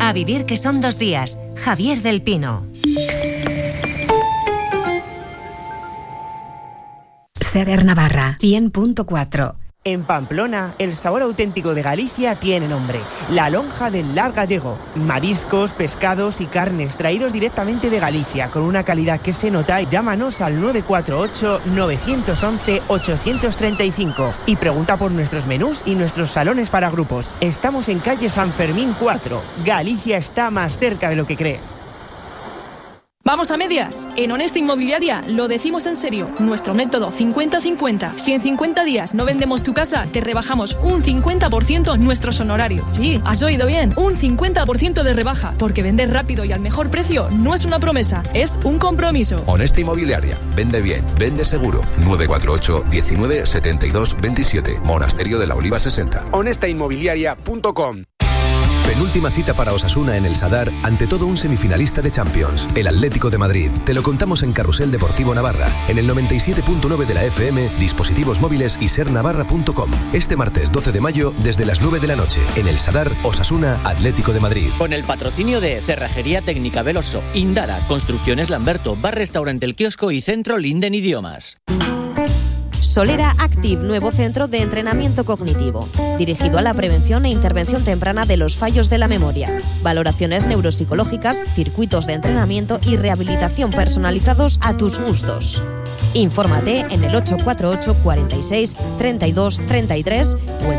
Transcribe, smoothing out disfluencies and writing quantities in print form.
A vivir que son 2 días. Javier del Pino. Seder Navarra, 100.4. En Pamplona, el sabor auténtico de Galicia tiene nombre: la lonja del Lar Gallego. Mariscos, pescados y carnes traídos directamente de Galicia, con una calidad que se nota. Llámanos al 948-911-835 y pregunta por nuestros menús y nuestros salones para grupos. Estamos en calle San Fermín 4. Galicia está más cerca de lo que crees. ¡Vamos a medias! En Honesta Inmobiliaria lo decimos en serio. Nuestro método 50-50. Si en 50 días no vendemos tu casa, te rebajamos un 50% nuestros honorarios. Sí, has oído bien. Un 50% de rebaja. Porque vender rápido y al mejor precio no es una promesa, es un compromiso. Honesta Inmobiliaria. Vende bien, vende seguro. 948 19 72 27. Monasterio de la Oliva 60. honestainmobiliaria.com. Penúltima cita para Osasuna en el Sadar, ante todo un semifinalista de Champions, el Atlético de Madrid. Te lo contamos en Carrusel Deportivo Navarra, en el 97.9 de la FM, dispositivos móviles y sernavarra.com. Este martes 12 de mayo, desde las 9 de la noche, en el Sadar, Osasuna, Atlético de Madrid. Con el patrocinio de Cerrajería Técnica Veloso, Indara, Construcciones Lamberto, Bar Restaurante El Kiosco y Centro Linden Idiomas. Solera Active, nuevo centro de entrenamiento cognitivo, dirigido a la prevención e intervención temprana de los fallos de la memoria, valoraciones neuropsicológicas, circuitos de entrenamiento y rehabilitación personalizados a tus gustos. Infórmate en el 848 46 32 33 o en